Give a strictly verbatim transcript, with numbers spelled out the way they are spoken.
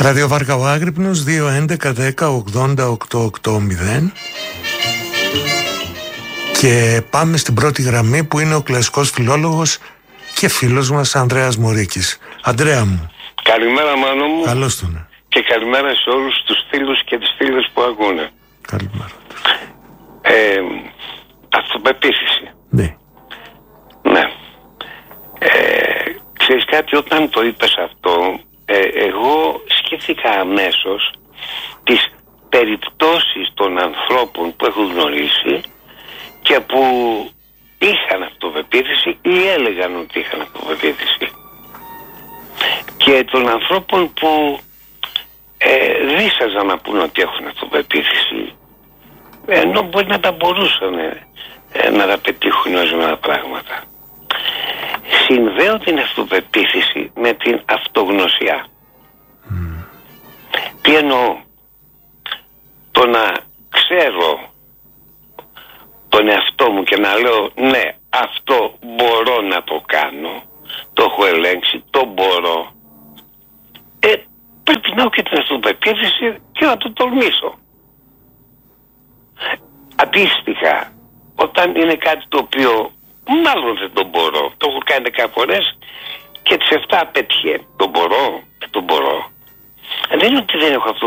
Ραδιοβάρκα ο Άγρυπνος δύο έντεκα δέκα ογδόντα οκτώ ογδόντα. Και πάμε στην πρώτη γραμμή που είναι ο κλασικός φιλόλογος και φίλος μας Ανδρέας Μωρίκης. Ανδρέα μου. Καλημέρα Μάνο μου. Καλώς τον. Και καλημέρα σε όλους τους φίλους και τις φίλες που ακούνε. Καλημέρα. Ε, αυτοπεποίθηση. Ναι. Ναι. Ε, ξέρεις κάτι, όταν το είπες αυτό, ε, εγώ σκέφτηκα αμέσως τις περιπτώσεις των ανθρώπων που έχω γνωρίσει και που είχαν αυτοπεποίθηση ή έλεγαν ότι είχαν αυτοπεποίθηση, και των ανθρώπων που ε, δίσαζαν να πούν ότι έχουν αυτοπεποίθηση, ενώ μπορεί να τα μπορούσαν ε, να τα πετύχουν ορισμένα πράγματα. Συνδέω την αυτοπεποίθηση με την αυτογνωσιά. Mm. Τι εννοώ? Το να ξέρω τον εαυτό μου και να λέω ναι, αυτό μπορώ να το κάνω, το έχω ελέγξει, το μπορώ, ε, πρέπει να έχω και την αυτοπεποίθηση και να το τολμήσω. Αντίστοιχα, όταν είναι κάτι το οποίο μάλλον δεν το μπορώ, το έχω κάνει δέκα φορές και τις εφτά πέτυχε, το μπορώ, το μπορώ. Δεν είναι ότι δεν έχω αυτό